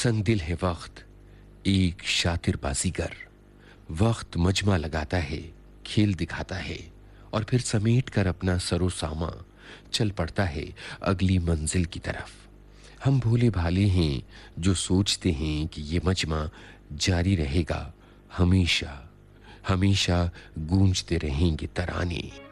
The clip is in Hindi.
संदिल है वक्त एक शातिर बाजीगर। वक्त मजमा लगाता है, खेल दिखाता है और फिर समेट कर अपना सरो सामा चल पड़ता है अगली मंजिल की तरफ। हम भोले भाले हैं जो सोचते हैं कि ये मजमा जारी रहेगा हमेशा। हमेशा गूंजते रहेंगे तराने।